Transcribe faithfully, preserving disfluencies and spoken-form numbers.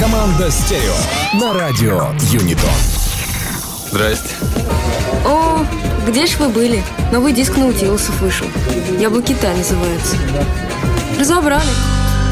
Команда «Стерео» на радио Юнитон. Здрасте. О, где ж вы были? Новый диск Наутилусов вышел. «Яблоки Тай» называется. Разобрали.